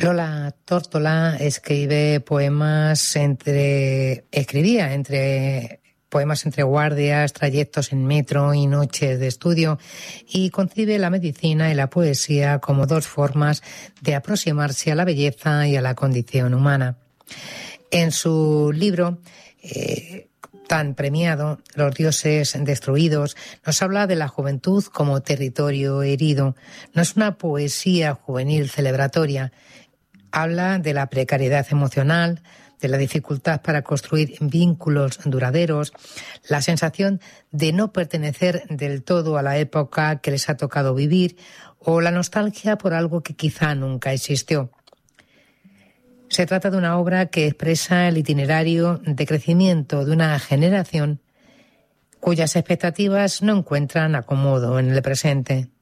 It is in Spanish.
Lola Tórtola escribía entre poemas entre guardias, trayectos en metro y noches de estudio, y concibe la medicina y la poesía como dos formas de aproximarse a la belleza y a la condición humana. En su libro tan premiado, Los dioses destruidos, nos habla de la juventud como territorio herido. No es una poesía juvenil celebratoria. Habla de la precariedad emocional, de la dificultad para construir vínculos duraderos, la sensación de no pertenecer del todo a la época que les ha tocado vivir, o la nostalgia por algo que quizá nunca existió. Se trata de una obra que expresa el itinerario de crecimiento de una generación cuyas expectativas no encuentran acomodo en el presente.